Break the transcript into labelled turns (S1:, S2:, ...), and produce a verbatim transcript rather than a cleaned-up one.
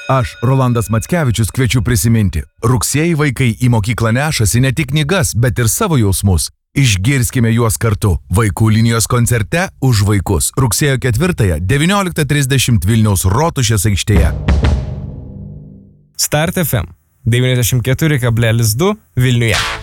S1: Aš, Rolandas Mackevičius, kviečiu prisiminti. Rugsėjį vaikai į mokyklą nešasi ne tik knygas, bet ir savo jausmus. Išgirskime juos kartu. Vaikų linijos koncerte Už vaikus. Rugsėjo ketvirtąją, devynioliktą trisdešimt Vilniaus Rotušės aikštėje.
S2: Start F M devyniasdešimt keturi kablelis du Vilniuje.